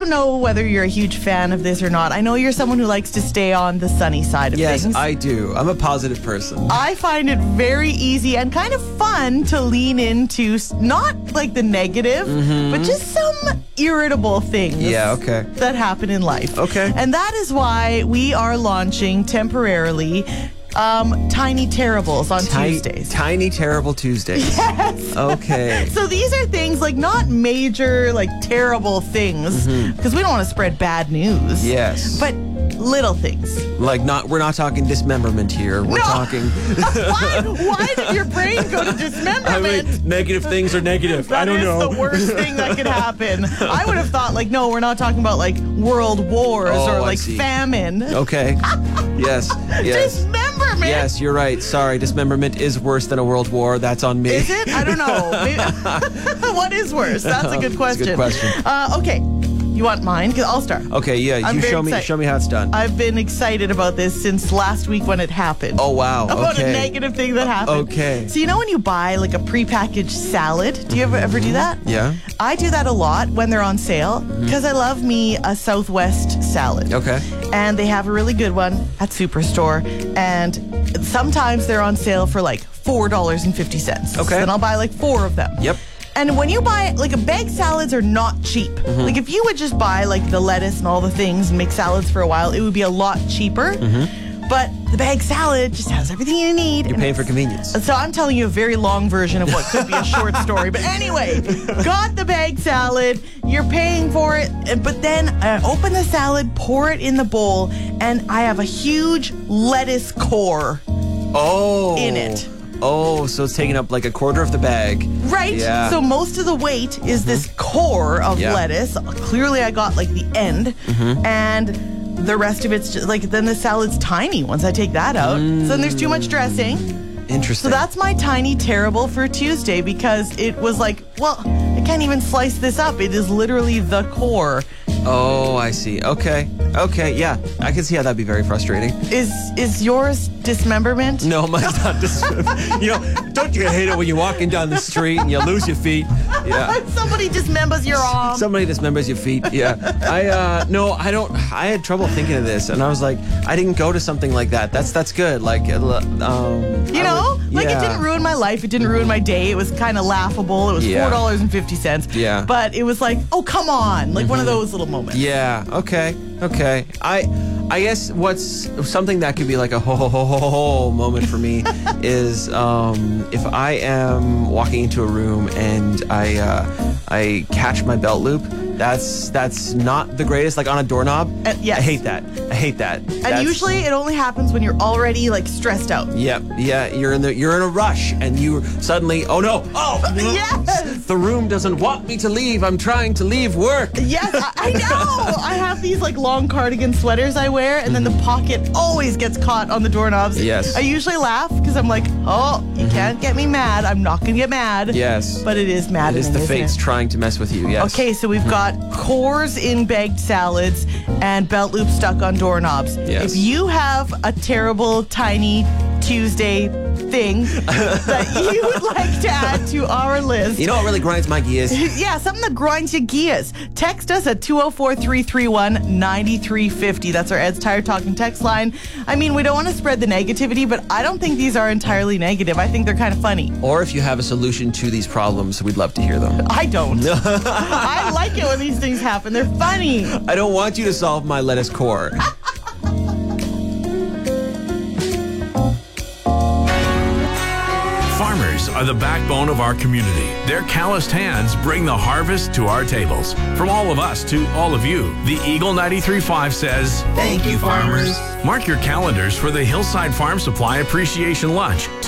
don't know whether you're a huge fan of this or not. I know you're someone who likes to stay on the sunny side of things. Yes, I do. I'm a positive person. I find it very easy and kind of fun to lean into not like the negative, but just some irritable things that happen in life. Okay. And that is why we are launching temporarily Tiny Terribles on Tuesdays. Tiny Terrible Tuesdays. Yes. Okay. So these are things like not major, like terrible things, because we don't want to spread bad news. Yes. But little things. Like we're not talking dismemberment here. We're talking. Why did your brain go to dismemberment? Negative things are negative. I don't know. That is the worst thing that could happen. I would have thought like, no, we're not talking about like world wars or like famine. Okay. Yes. Dismemberment. Yes, you're right. Sorry, dismemberment is worse than a world war. That's on me. Is it? I don't know. What is worse? That's a good question. That's a good question. Okay. You want mine? 'Cause I'll start. Okay, yeah. You show me how it's done. I've been excited about this since last week when it happened. Oh, wow. About a negative thing that happened. Okay. So you know when you buy like a prepackaged salad? Do you ever do that? Yeah. I do that a lot when they're on sale because I love me a Southwest salad. Okay. And they have a really good one at Superstore. And sometimes they're on sale for like $4.50. Okay. Then I'll buy like 4 of them. Yep. And when you buy, like, a bag salads are not cheap. Like, if you would just buy, like, the lettuce and all the things and make salads for a while, it would be a lot cheaper. But the bag salad just has everything you need. You're paying for convenience. So I'm telling you a very long version of what could be a short story. But anyway, got the bag salad. You're paying for it. But then open the salad, pour it in the bowl, and I have a huge lettuce core in it. Oh, so it's taking up like a quarter of the bag. Right. Yeah. So most of the weight is this core of lettuce. Clearly I got like the end. And the rest of it's just like, then the salad's tiny once I take that out. So then there's too much dressing. Interesting. So that's my Tiny Terrible for Tuesday because it was like, well, I can't even slice this up. It is literally the core. Oh, I see. Okay. Yeah. I can see how that'd be very frustrating. Is yours dismemberment? No, mine's not dismemberment. Don't you hate it when you're walking down the street and you lose your feet? Yeah. Somebody dismembers your arm. Somebody dismembers your feet. Yeah. I don't. I had trouble thinking of this, and I was like, I didn't go to something like that. That's good. Like, it didn't ruin my life. It didn't ruin my day. It was kind of laughable. It was $4.50. Yeah. But it was like, oh, come on. Like one of those little moments. Yeah. Okay. I guess what's something that could be like a ho moment for me is if I am walking into a room and I catch my belt loop. That's not the greatest. Like on a doorknob. Yes. I hate that. And usually it only happens when you're already like stressed out. Yep. Yeah. You're in a rush and you suddenly yes. The room doesn't want me to leave. I'm trying to leave work. Yes, I know. I have these like long cardigan sweaters I wear, and then the pocket always gets caught on the doorknobs. Yes. I usually laugh because I'm like, oh, you can't get me mad. I'm not gonna get mad. Yes. But it is maddening. It is the fates trying to mess with you. Yes. Okay, so we've got cores in bagged salads and belt loops stuck on doorknobs. Yes. If you have a terrible Tiny Tuesday thing that you would like to add to our list. You know what really grinds my gears? Yeah, something that grinds your gears. Text us at 204-331-9350. That's our Ed's Tire Talking text line. I mean, we don't want to spread the negativity, but I don't think these are entirely negative. I think they're kind of funny. Or if you have a solution to these problems, we'd love to hear them. I don't. I like it when these things happen. They're funny. I don't want you to solve my lettuce core. Farmers are the backbone of our community. Their calloused hands bring the harvest to our tables. From all of us to all of you, the Eagle 93.5 says, Thank you, farmers. Mark your calendars for the Hillside Farm Supply Appreciation Lunch.